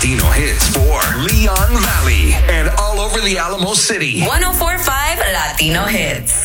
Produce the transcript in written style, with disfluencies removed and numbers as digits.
Latino hits for Leon Valley and all over the Alamo City. 104.5 Latino Hits.